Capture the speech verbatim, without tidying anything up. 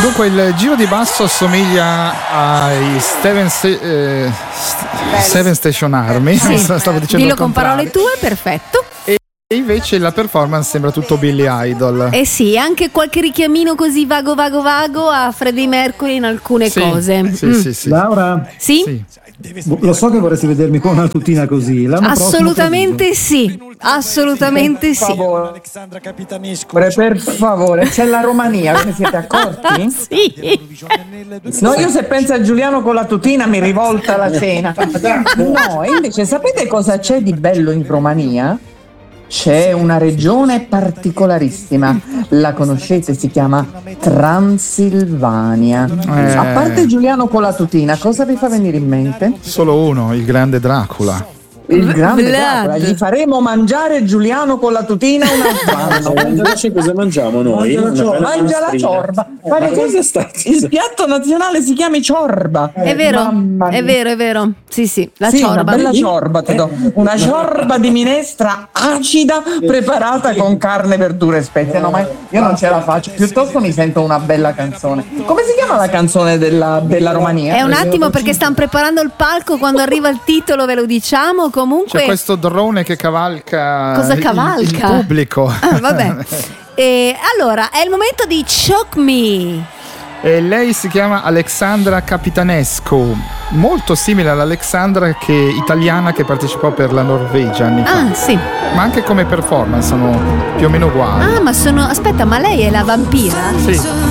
Dunque il giro di basso assomiglia ai Seven, eh, Seven Station Army, sì. Stavo dicendo dillo con parole tue, perfetto. E invece la performance sembra tutto Billy Idol. Eh sì, anche qualche richiamino così vago vago vago a Freddie Mercury in alcune sì, cose. Sì, mm. sì, sì. Laura? Sì? Sì. Lo so che vorresti vedermi con una tutina così. L'anno Assolutamente sì, assolutamente per sì. Favore. Alexandra Capitanescu. Per favore, c'è la Romania, ve ne siete accorti? Sì. No, io se penso a Giuliano con la tutina mi rivolta la cena. No, invece sapete cosa c'è di bello in Romania? C'è una regione particolarissima, la conoscete, si chiama Transilvania. Eh. A parte Giuliano con la tutina, cosa vi fa venire in mente? Solo uno, il grande Dracula. Il grande Vlad. Dracula. Gli faremo mangiare Giuliano con la tutina un altro anno. Invece cosa mangiamo noi? Mangia la, Una bella mangia la minestrina. ciorba. Ma Guarda che cosa sta il piatto nazionale si chiama ciorba. È vero, Mamma mia. è vero, è vero. Sì, sì, la Sì, ciorba. una bella ciorba ti do. Una ciorba di minestra acida preparata con carne, verdure e spezie. No, ma io non ce la faccio. Piuttosto mi sento una bella canzone. Come si chiama la canzone della, della Romania? È un attimo perché stanno preparando il palco, quando arriva il titolo ve lo diciamo. Comunque C'è questo drone che cavalca, Cosa il- cavalca? il pubblico. Ah, vabbè. E allora è il momento di Choke Me. E lei si chiama Alexandra Capitanescu, molto simile all'Alexandra che, italiana che partecipò per la Norvegia anni fa. Ah, sì. Ma anche come performance sono più o meno uguali. Ah, ma sono. Aspetta, ma lei è la vampira? Sì.